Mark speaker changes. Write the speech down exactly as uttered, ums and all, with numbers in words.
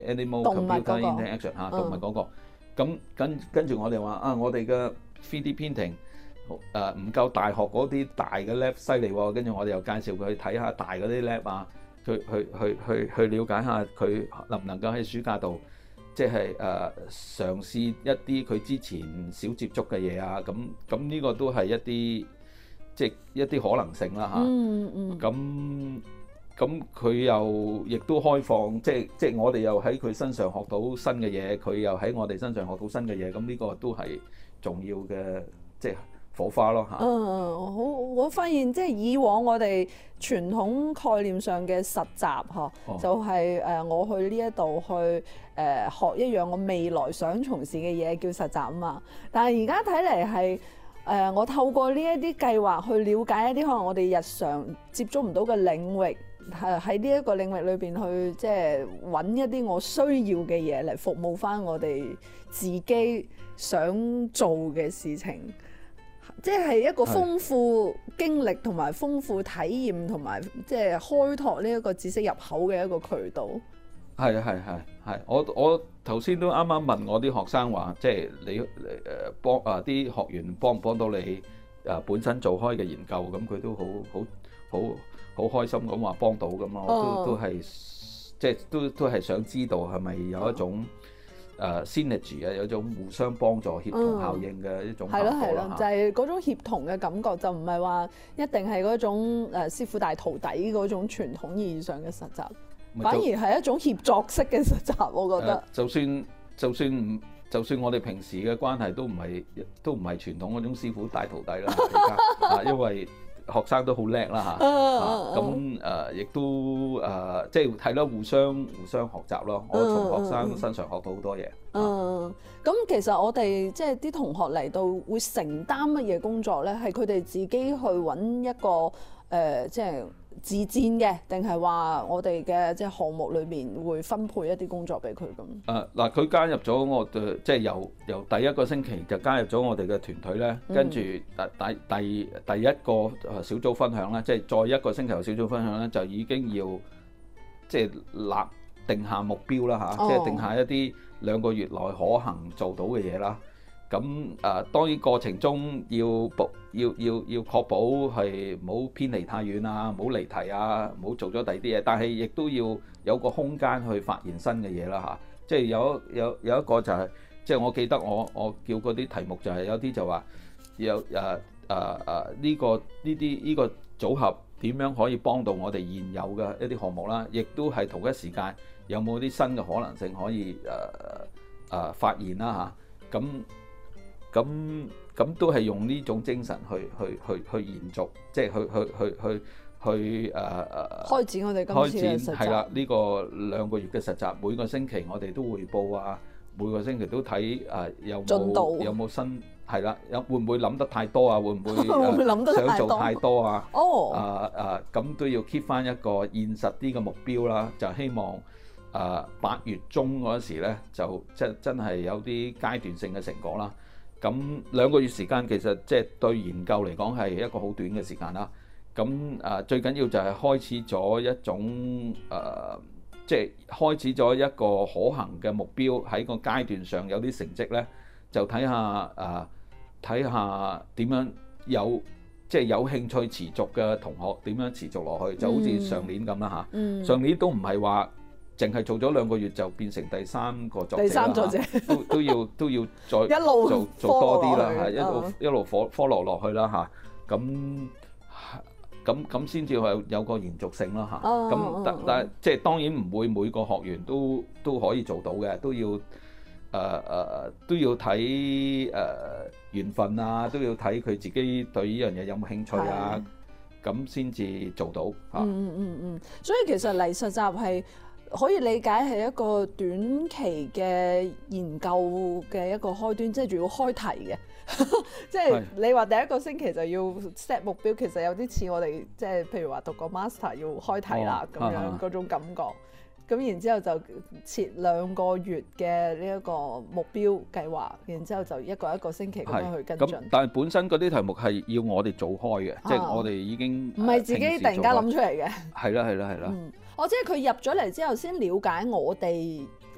Speaker 1: animal
Speaker 2: 動物
Speaker 1: computer
Speaker 2: 嗰個
Speaker 1: interaction 嚇，
Speaker 2: 嗯
Speaker 1: 動物嗰個。咁跟跟住我哋話啊，我哋嘅 three D printing 誒唔夠大學嗰啲大嘅 lab 犀利喎，跟住我哋又介紹佢去睇下大嗰啲 lab 啊，去去去去去了解下佢能唔能夠喺暑假度。即係誒、呃、嘗試一啲佢之前少接觸嘅嘢啊，咁咁呢個都係一啲即係一啲可能性啦嚇。
Speaker 2: 嗯嗯。
Speaker 1: 咁咁佢又亦都開放，即係即係我哋又喺佢身上學到新嘅嘢，佢又喺我哋身上學到新嘅嘢，咁呢個都係重要嘅即係火花咯嚇。
Speaker 2: 嗯嗯，好，我發現即係以往我哋傳統概念上嘅實習嗬，
Speaker 1: 哦、
Speaker 2: 就係、是、誒我去呢一度去誒、呃、學一樣我未來想從事嘅嘢叫實習啊嘛。但係而家睇嚟係誒我透過呢一啲計劃去了解一啲可能我哋日常接觸唔到嘅領域，係喺呢一個領域裏邊去即係揾一啲我需要嘅嘢嚟服務翻我哋自己想做嘅事情。即係一個豐富經歷同埋豐富體驗同埋即係開拓呢一個知識入口嘅一個渠道。
Speaker 1: 係啊係係係，我我頭先都啱啱問我啲學生話，即係你誒幫啊啲學員幫唔幫到你誒本身做開嘅研究，咁佢都好好好好開心咁話幫到咁咯，都都係即係都都係想知道係咪有一種。誒 synergy 啊，有種互相幫助、協同效應嘅一種效果啦。係咯係咯，
Speaker 2: 就係嗰種協同嘅感覺，就唔係話一定係嗰種誒師傅帶徒弟嗰種傳統意義上嘅實習，反而係一種協作式嘅實習，我覺得。就算就算唔就算我哋平時嘅關係都唔係都唔係傳統嗰種師傅帶徒弟啦，而家啊，因為學生都好叻啦嚇，咁誒亦都誒即係係咯，互相互相學習咯。我從學生身上學到好多嘢。 嗯，咁其實我哋即係啲同學嚟到會承擔乜嘢工作咧？係佢哋自己去揾一個誒、呃，即係自薦嘅，定係話我哋嘅即係項目裏面會分配一啲工作俾佢咁？誒
Speaker 1: 嗱、呃，佢加入咗我哋，即係由由第一個星期就加入咗我哋嘅團隊咧，跟住第第第第一個小組分享咧，即係再一個星期嘅小組分享咧，就已經要即係立定下目標啦嚇，哦、即係定下一啲兩個月內可行做到嘅嘢啦。咁誒、呃、當然過程中要保要要要確保係唔好偏離太遠啊，唔好離題啊，唔好做咗第二啲嘢。但係亦都要有個空間去發現新嘅嘢啦嚇。即係有有有一個就係、是，即係我記得我我叫嗰啲題目就係、是、有啲就話有誒誒誒呢個呢啲呢個組合點樣可以幫到我哋現有嘅一啲項目啦，亦都係同一時間有冇啲新嘅可能性可以誒誒、呃呃、發現啦嚇。咁、啊咁咁都係用呢種精神去去去去延續，即係去去去去去誒誒、呃、
Speaker 2: 開展我哋今次嘅實習。
Speaker 1: 係啦，呢、這個兩個月嘅實習，每個星期我哋都匯報啊，每個星期都睇誒、呃、有冇有冇新係啦，有會唔會諗得太多啊？會唔會誒想做太多啊？
Speaker 2: 哦，
Speaker 1: 啊啊咁都要 keep 翻一個現實啲嘅目標啦，就希望。誒八、呃、月中嗰時咧，就即係真係有啲階段性嘅成果啦。咁兩個月時間其實即係對研究嚟講係一個好短嘅時間啦。咁誒、呃、最緊要就係開始咗一種誒、呃，即係開始咗一個可行嘅目標，喺個階段上有啲成績咧，就睇下誒睇下點樣有即係有興趣持續嘅同學點樣持續落去，就好似上年咁啦嚇。嗯、上年都唔係話。淨係做咗兩個月就變成第三個作者啦，第三作者都都要都要再一路做做多啲啦，係一路一路 follow 落去啦嚇。咁咁咁先至係有個延續性啦嚇。咁但但係即係當然唔會每個學員都都可以做到嘅，都要誒誒、呃、都要睇誒、呃、緣分啊，都要睇佢自己對呢樣嘢有冇興趣啊，咁先至做到嚇。嗯
Speaker 2: 嗯嗯嗯，所以其實嚟實習係。可以理解係一個短期嘅研究嘅一個開端，即係仲要開題嘅，即係你話第一個星期就要 set 目標，其實有啲似我哋即係譬如話讀個 master 要開題啦咁、哦、樣嗰種感覺。咁、啊、然之後就設兩個月嘅呢一個目標計劃，然之後就一個一個星期咁樣去跟進。
Speaker 1: 但係本身嗰啲題目係要我哋做開嘅，啊、即係我哋已經
Speaker 2: 唔係自己突然間諗出嚟嘅。
Speaker 1: 係啦係啦係啦。
Speaker 2: 我即係佢入咗嚟之後，先了解我哋